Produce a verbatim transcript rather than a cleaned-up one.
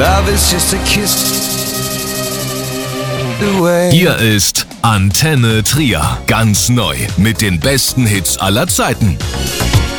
Love is just a kiss away. Hier ist Antenne Trier. Ganz neu mit den besten Hits aller Zeiten.